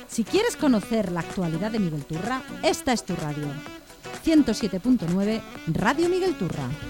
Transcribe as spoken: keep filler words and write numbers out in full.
Si quieres conocer la actualidad de Miguel Turra, esta es tu radio. ciento siete punto nueve Radio Miguel Turra.